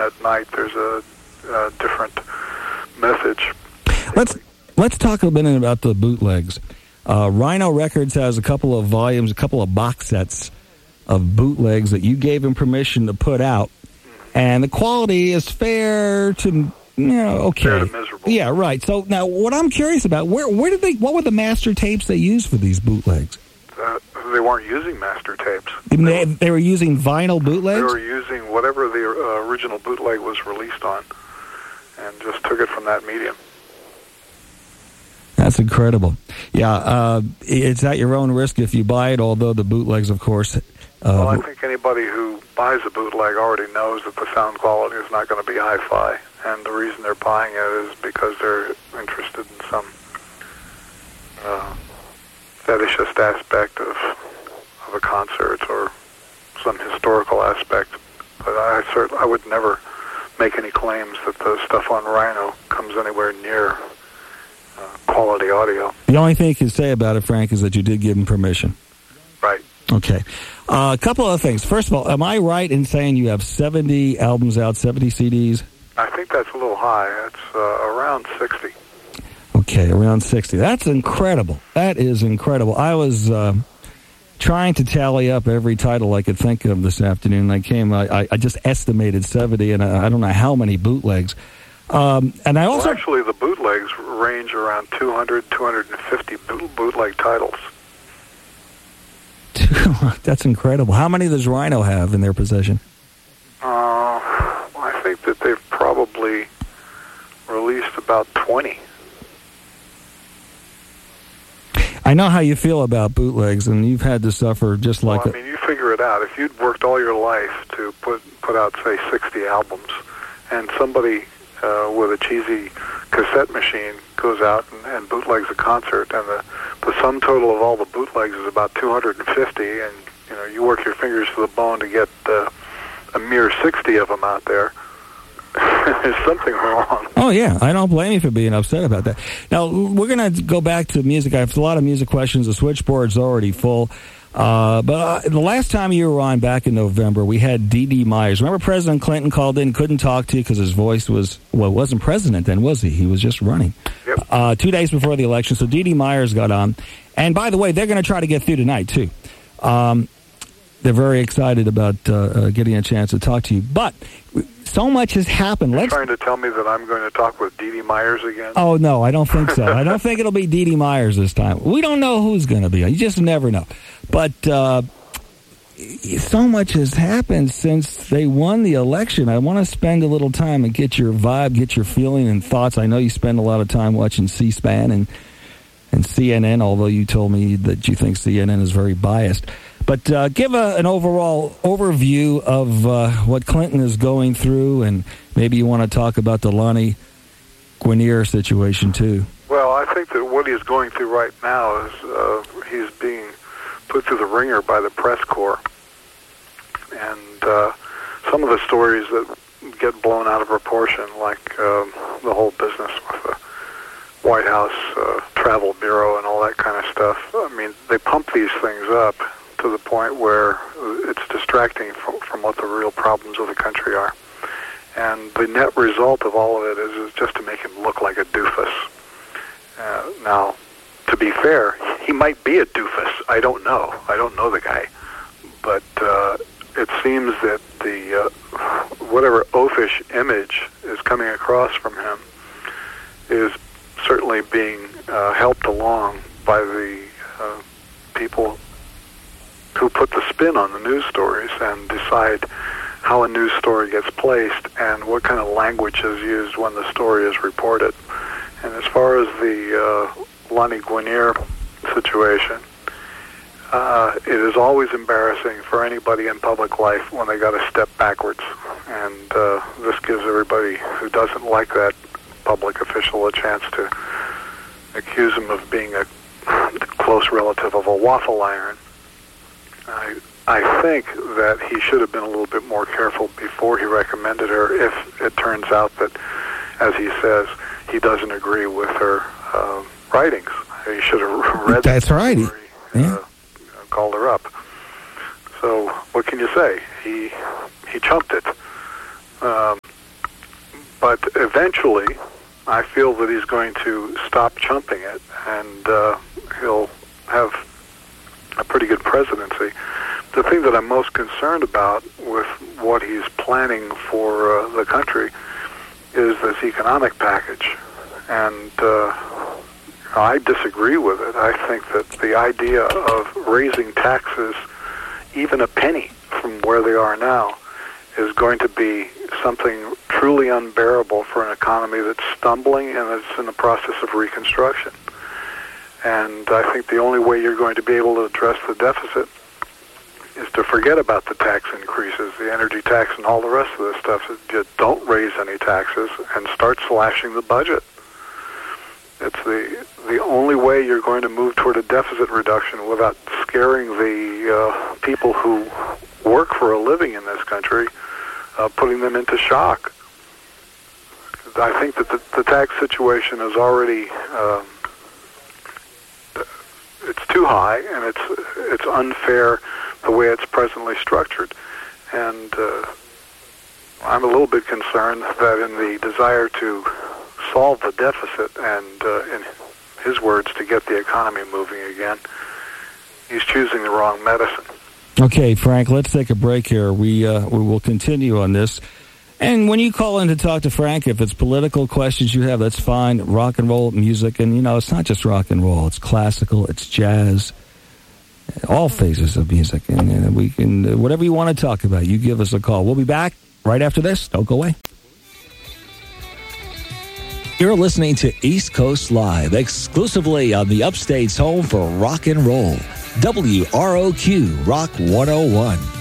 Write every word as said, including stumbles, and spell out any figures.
at night, there's a, a different message. Let's let's talk a minute about the bootlegs. Uh, Rhino Records has a couple of volumes, a couple of box sets of bootlegs that you gave him permission to put out, and the quality is fair to, you know, okay. Fair to miserable. Yeah, right. So now, what I'm curious about, where where did they? What were the master tapes they used for these bootlegs? Uh, they weren't using master tapes. They, they were using vinyl bootlegs? They were using whatever the uh, original bootleg was released on, and just took it from that medium. That's incredible. Yeah, uh, it's at your own risk if you buy it, although the bootlegs, of course... Uh, well, I think anybody who buys a bootleg already knows that the sound quality is not going to be hi-fi, and the reason they're buying it is because they're interested in some uh, fetishist aspect of of a concert or some historical aspect. But I cert- I would never make any claims that the stuff on Rhino comes anywhere near uh, quality audio. The only thing you can say about it, Frank, is that you did give him permission. Right. Okay. Uh, a couple of things. First of all, am I right in saying you have seventy albums out, seventy C Ds? I think that's a little high. It's uh, around sixty. Okay, around sixty. That's incredible. That is incredible. I was uh, trying to tally up every title I could think of this afternoon. I came, I, I just estimated seventy, and I, I don't know how many bootlegs. Um, and I also... Well, actually, the bootlegs range around two hundred, two hundred fifty boot, bootleg titles. That's incredible. How many does Rhino have in their possession? Uh, I think that they've probably released about twenty. I know how you feel about bootlegs, and you've had to suffer just like... Well, I mean, you figure it out. If you'd worked all your life to put put out, say, sixty albums, and somebody uh, with a cheesy cassette machine goes out and, and bootlegs a concert, and the, the sum total of all the bootlegs is about two hundred fifty, and you know you work your fingers to the bone to get uh, a mere sixty of them out there, there's something wrong. Oh, yeah. I don't blame you for being upset about that. Now, we're going to go back to music. I have a lot of music questions. The switchboard's already full. Uh, but uh, the last time you were on back in November, we had Dee Dee Myers. Remember President Clinton called in, couldn't talk to you because his voice was, well, wasn't president then, was he? He was just running. Yep. Uh, two days before the election, so Dee Dee Myers got on. And by the way, they're going to try to get through tonight, too. Um, they're very excited about uh, uh, getting a chance to talk to you. But so much has happened. You're Let's... trying to tell me that I'm going to talk with Dee Dee Myers again? Oh, no, I don't think so. I don't think it'll be Dee Dee Myers this time. We don't know who's going to be. You just never know. But uh, so much has happened since they won the election. I want to spend a little time and get your vibe, get your feeling and thoughts. I know you spend a lot of time watching C-SPAN and, and C N N, although you told me that you think C N N is very biased. But uh, give a, an overall overview of uh, what Clinton is going through, and maybe you want to talk about the Lani Guinier situation, too. Well, I think that what he's going through right now is uh, he's being put through the ringer by the press corps. And uh, some of the stories that get blown out of proportion, like um, the whole business with the White House uh, Travel Bureau and all that kind of stuff, I mean, they pump these things up to the point where it's distracting from, from what the real problems of the country are. And the net result of all of it is, is just to make him look like a doofus. Uh, now, to be fair, he might be a doofus. I don't know. I don't know the guy. But uh, it seems that the uh, whatever oafish image is coming across from him is certainly being uh, helped along by the uh, people who put the spin on the news stories and decide how a news story gets placed and what kind of language is used when the story is reported. And as far as the uh, Lani Guinier situation, uh, it is always embarrassing for anybody in public life when they got to step backwards. And uh, this gives everybody who doesn't like that public official a chance to accuse him of being a close relative of a waffle iron. I, I think that he should have been a little bit more careful before he recommended her if it turns out that, as he says, he doesn't agree with her uh, writings. He should have read That's them right. before he uh, yeah. called her up. So what can you say? He he chumped it. Um, but eventually, I feel that he's going to stop chumping it, and uh, he'll have a pretty good presidency. The thing that I'm most concerned about with what he's planning for uh, the country is this economic package. And uh, I disagree with it. I think that the idea of raising taxes even a penny from where they are now is going to be something truly unbearable for an economy that's stumbling and that's in the process of reconstruction. And I think the only way you're going to be able to address the deficit is to forget about the tax increases, the energy tax and all the rest of this stuff. Just don't raise any taxes and start slashing the budget. It's the the only way you're going to move toward a deficit reduction without scaring the uh, people who work for a living in this country, uh, putting them into shock. I think that the, the tax situation is already um, it's too high, and it's it's unfair the way it's presently structured. And uh, I'm a little bit concerned that in the desire to solve the deficit and, uh, in his words, to get the economy moving again, he's choosing the wrong medicine. Okay, Frank, let's take a break here. We uh, we will continue on this. And when you call in to talk to Frank, if it's political questions you have, that's fine. Rock and roll music, and, you know, it's not just rock and roll. It's classical, it's jazz, all phases of music. And, and we can, whatever you want to talk about, you give us a call. We'll be back right after this. Don't go away. You're listening to East Coast Live, exclusively on the Upstate's home for rock and roll. W R O Q Rock one oh one.